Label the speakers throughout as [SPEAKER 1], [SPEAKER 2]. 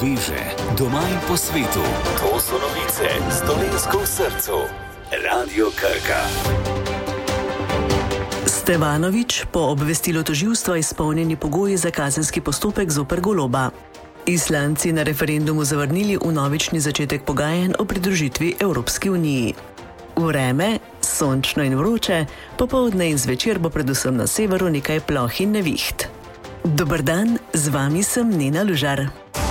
[SPEAKER 1] sveže, doma in po svetu. To so novice s Dolenjsko v srcu. Radio Krka.
[SPEAKER 2] Stevanović po obvestilu tožilstva izpolnjeni pogoji za kazenski postopek zoper Goloba. Islandci na referendumu zavrnili vnovični začetek pogajanj o pridružitvi Evropski uniji. Vreme, sončno in vroče, popoldne in zvečer bo predvsem na severu nekaj ploh in neviht. Dober dan, z vami sem Nina Lužar.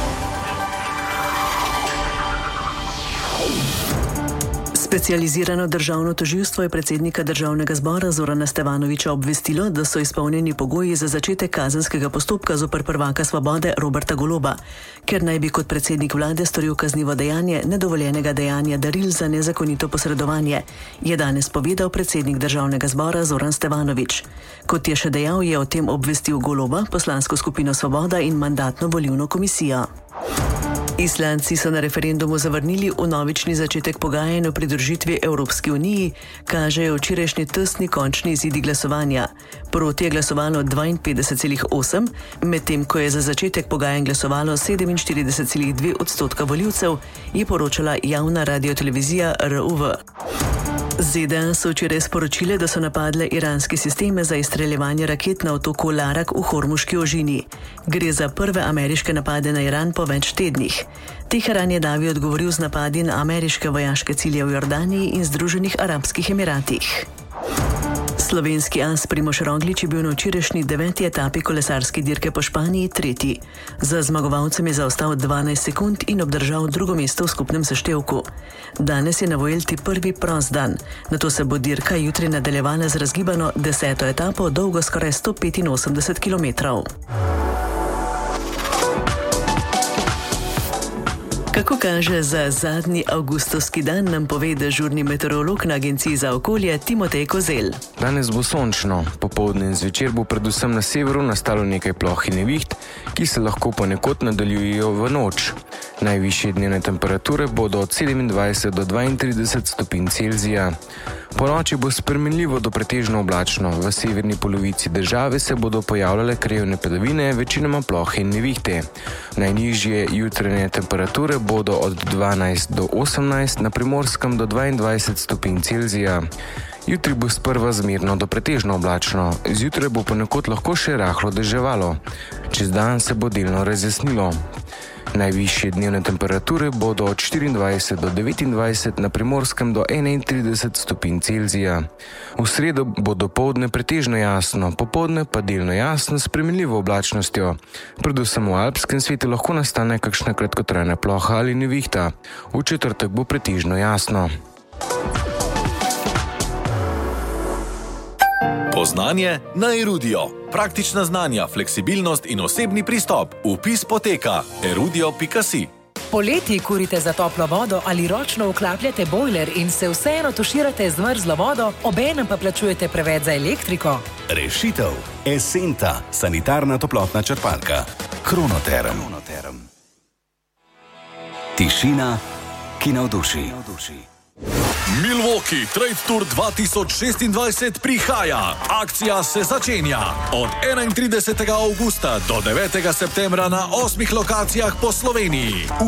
[SPEAKER 2] Specializirano državno tožilstvo je predsednika Državnega zbora Zorana Stevanovića obvestilo, da so izpolnjeni pogoji za začetek kazenskega postopka zoper prvaka Svobode Roberta Goloba, ker naj bi kot predsednik vlade storil kaznivo dejanje nedovoljenega dejanja daril za nezakonito posredovanje, je danes povedal predsednik Državnega zbora Zoran Stevanović. Kot je še dejal, je o tem obvestil Goloba, poslansko skupino Svoboda in mandatno-volilno komisijo. Islandci so na referendumu zavrnili vnovični začetek pogajanj o pridružitvi Evropski uniji, kažejo včerajšnji tesni končni izidi glasovanja. Proti je glasovalo 52,8, medtem ko je za začetek pogajanj glasovalo 47,2% volivcev, je poročala javna radiotelevizija RUV. ZDA so včeraj sporočile, da so napadle iranske sisteme za izstreljevanje raket na otoku Larak v Hormuški ožini. Gre za prve ameriške napade na Iran po več tednih. Teheran je davi odgovoril z napadi na ameriške vojaške cilje v Jordaniji in Združenih arabskih emiratih. Slovenski as Primož Roglič je bil na včerajšnji 9. etapi kolesarske dirke po Španiji tretji. Za zmagovalcem je zaostal 12 sekund in obdržal drugo mesto v skupnem seštevku. Danes je na Vuelti prvi prost dan, nato se bo dirka jutri nadaljevala z razgibano 10. etapo dolgo skoraj 185 km. Kako kaže za zadnji avgustovski dan, nam pove dežurni meteorolog na Agenciji za okolje Timotej Kozel.
[SPEAKER 3] Danes bo sončno, popoldne in zvečer bo predvsem na severu nastalo nekaj ploh in neviht, ki se lahko ponekod nadaljujejo v noč. Najvišje dnevne temperature bodo od 27 do 32 stopinj Celzija. Po noči bo spremenljivo do pretežno oblačno. V severni polovici države se bodo pojavljale krajevne padavine, večinoma plohe in nevihte. Najnižje jutranje temperature bodo od 12 do 18, na Primorskem do 22 stopinj Celzija. Jutri bo sprva zmerno do pretežno oblačno. Zjutraj bo ponekod lahko še rahlo deževalo. Čez dan se bo delno razjasnilo. Najvišje dnevne temperature bodo od 24 do 29, na Primorskem do 31 stopinj Celzija. V sredo bo dopoldne pretežno jasno, popoldne pa delno jasno s spremenljivo oblačnostjo. Predvsem v alpskem svetu lahko nastane kakšna kratkotrajna ploha ali nevihta. V četrtek bo pretežno jasno.
[SPEAKER 4] Poznanje na Erudio. Praktična znanja, fleksibilnost in osebni pristop. Vpis poteka erudio.si.
[SPEAKER 5] Poleti kurite za toplo vodo ali ročno vklapljate bojler in se vseeno tuširate z mrzlo vodo, obenem pa plačujete preveč za elektriko?
[SPEAKER 1] Rešitev. Esenta, sanitarna toplotna črpalka. Kronoterm. Tišina, ki navduši.
[SPEAKER 4] Milwaukee Trade Tour 2026 prihaja. Akcija se začenja od 31. avgusta do 9. septembra na 8 lokacijah po Sloveniji.